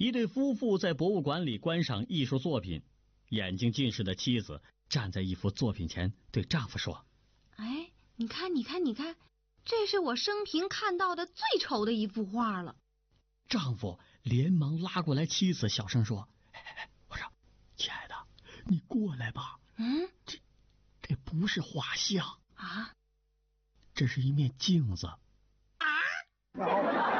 一对夫妇在博物馆里观赏艺术作品，眼睛近视的妻子站在一幅作品前，对丈夫说：“ 哎，你看，这是我生平看到的最丑的一幅画了。” 丈夫连忙拉过来妻子，小声说：“我说，亲爱的，你过来吧。这不是画像啊， 这是一面镜子。” 啊！